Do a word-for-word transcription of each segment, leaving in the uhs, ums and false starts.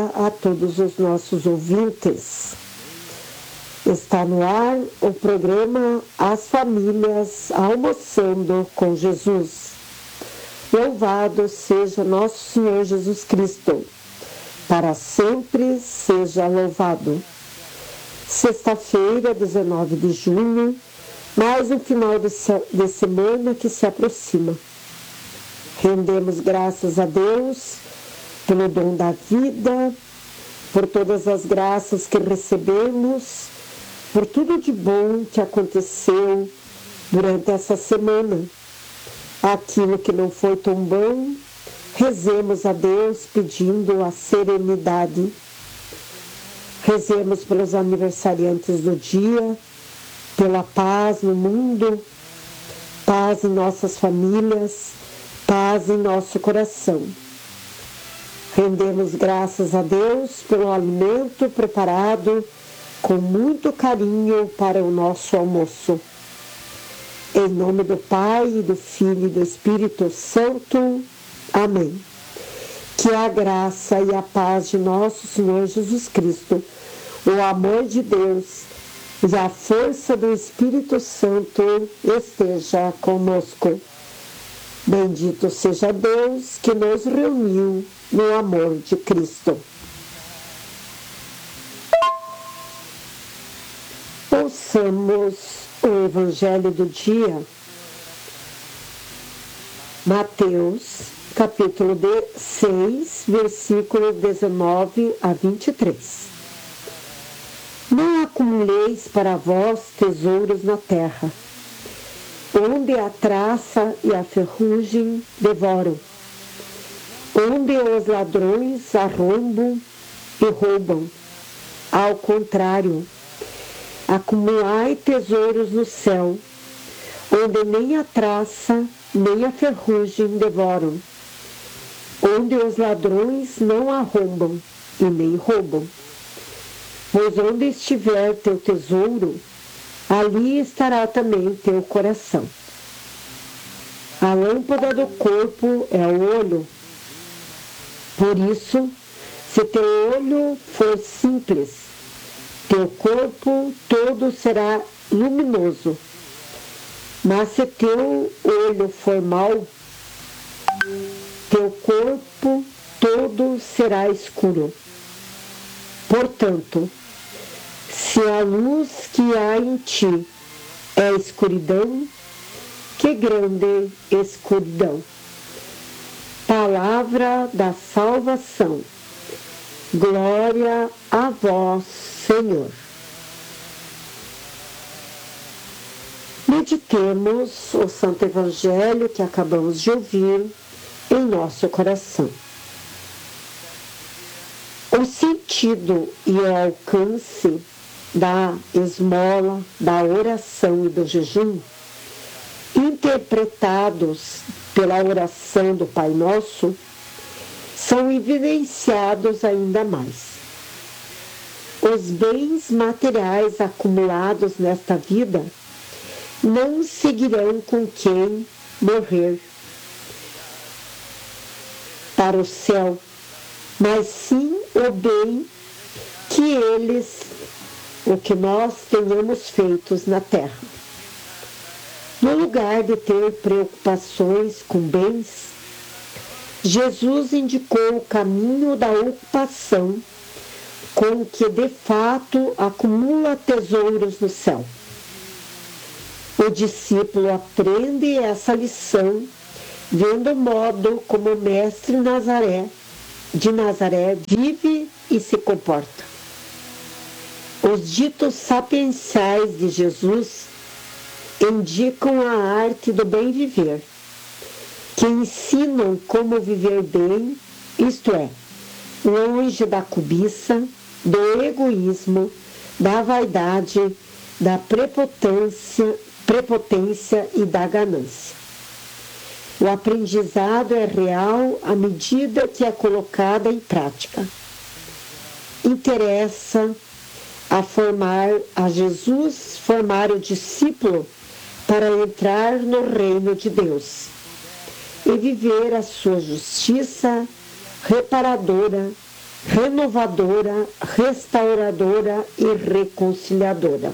A todos os nossos ouvintes. Está no ar o programa As Famílias Almoçando com Jesus. Louvado seja nosso Senhor Jesus Cristo. Para sempre seja louvado. Sexta-feira, dezenove de junho, mais um final de, de semana que se aproxima. Rendemos graças a Deus pelo dom da vida, por todas as graças que recebemos, por tudo de bom que aconteceu durante essa semana. Aquilo que não foi tão bom, rezemos a Deus pedindo a serenidade. Rezemos pelos aniversariantes do dia, pela paz no mundo, paz em nossas famílias, paz em nosso coração. Rendemos graças a Deus pelo alimento preparado com muito carinho para o nosso almoço. Em nome do Pai, do Filho e do Espírito Santo. Amém. Que a graça e a paz de nosso Senhor Jesus Cristo, o amor de Deus e a força do Espírito Santo esteja conosco. Bendito seja Deus que nos reuniu no amor de Cristo. Ouçamos o Evangelho do dia, Mateus, capítulo seis, versículos dezenove a vinte e três. Não acumuleis para vós tesouros na terra, onde a traça e a ferrugem devoram, onde os ladrões arrombam e roubam. Ao contrário, acumulai tesouros no céu, onde nem a traça nem a ferrugem devoram, onde os ladrões não arrombam e nem roubam. Pois onde estiver teu tesouro, ali estará também teu coração. A lâmpada do corpo é o olho. Por isso, se teu olho for simples, teu corpo todo será luminoso. Mas se teu olho for mau, teu corpo todo será escuro. Portanto, se a luz que há em ti é escuridão, que grande escuridão. Palavra da salvação. Glória a vós, Senhor. Meditemos o Santo Evangelho que acabamos de ouvir em nosso coração. O sentido e o alcance da esmola, da oração e do jejum, interpretados pela oração do Pai Nosso, são evidenciados ainda mais. Os bens materiais acumulados nesta vida não seguirão com quem morrer para o céu, mas sim o bem que eles, o que nós tenhamos feitos na terra. No lugar de ter preocupações com bens, Jesus indicou o caminho da ocupação com que de fato acumula tesouros no céu. O discípulo aprende essa lição vendo o modo como o mestre Nazaré, de Nazaré vive e se comporta. Os ditos sapienciais de Jesus indicam a arte do bem viver, que ensinam como viver bem, isto é, longe da cobiça, do egoísmo, da vaidade, da prepotência, prepotência e da ganância. O aprendizado é real à medida que é colocada em prática. Interessa a formar a Jesus, formar o discípulo para entrar no reino de Deus e viver a sua justiça reparadora renovadora, restauradora e reconciliadora.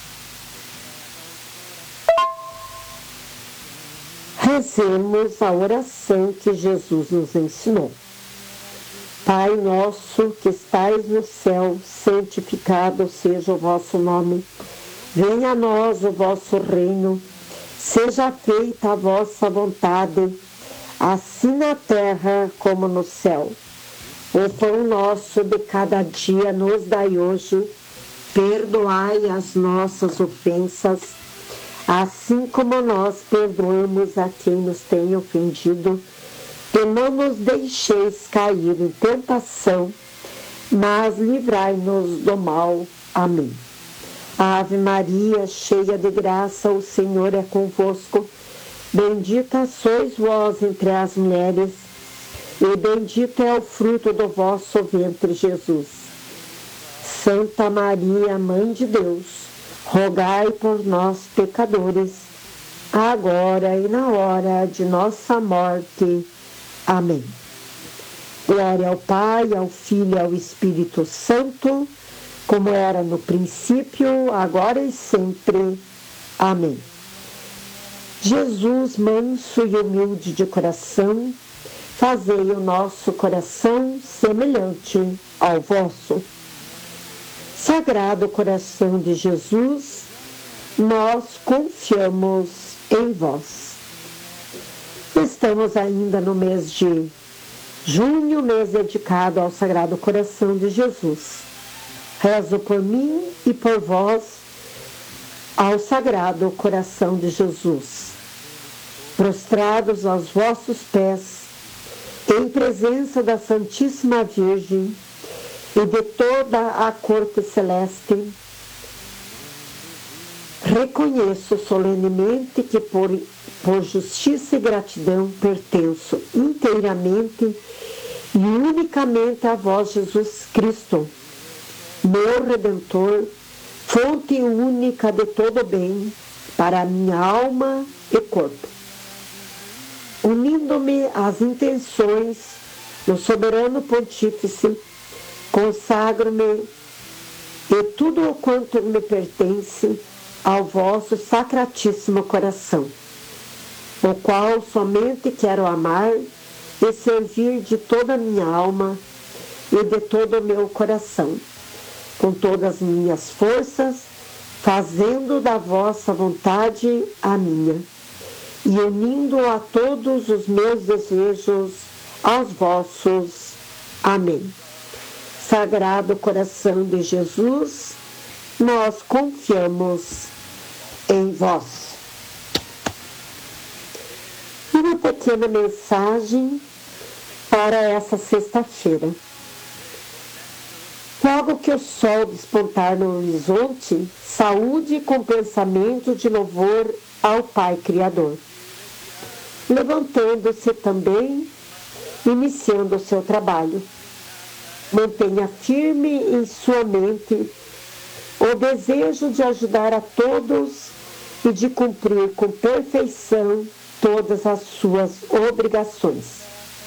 Rezemos a oração que Jesus nos ensinou. Pai nosso que estais no céu, santificado seja o vosso nome. Venha a nós o vosso reino. Seja feita a vossa vontade, assim na terra como no céu. O pão nosso de cada dia nos dai hoje. Perdoai as nossas ofensas, assim como nós perdoamos a quem nos tem ofendido. E não nos deixeis cair em tentação, mas livrai-nos do mal. Amém. Ave Maria, cheia de graça, o Senhor é convosco. Bendita sois vós entre as mulheres, e bendito é o fruto do vosso ventre, Jesus. Santa Maria, Mãe de Deus, rogai por nós, pecadores, agora e na hora de nossa morte. Amém. Glória ao Pai, ao Filho e ao Espírito Santo, como era no princípio, agora e sempre. Amém. Jesus, manso e humilde de coração, fazei o nosso coração semelhante ao vosso. Sagrado coração de Jesus, nós confiamos em vós. Estamos ainda no mês de junho, mês dedicado ao Sagrado Coração de Jesus. Rezo por mim e por vós ao Sagrado Coração de Jesus. Prostrados aos vossos pés, em presença da Santíssima Virgem e de toda a corte celeste, reconheço solenemente que por, por justiça e gratidão pertenço inteiramente e unicamente a vós, Jesus Cristo, meu Redentor, fonte única de todo bem para a minha alma e corpo. Unindo-me às intenções do soberano Pontífice, consagro-me e tudo o quanto me pertence ao vosso sacratíssimo coração, o qual somente quero amar e servir de toda a minha alma e de todo o meu coração, com todas as minhas forças, fazendo da vossa vontade a minha, e unindo a todos os meus desejos aos vossos. Amém. Sagrado coração de Jesus, nós confiamos em vós. Uma pequena mensagem para essa sexta-feira. Logo que o sol despontar no horizonte, saúde com pensamento de louvor ao Pai Criador. Levantando-se também, iniciando o seu trabalho. Mantenha firme em sua mente o desejo de ajudar a todos e de cumprir com perfeição todas as suas obrigações.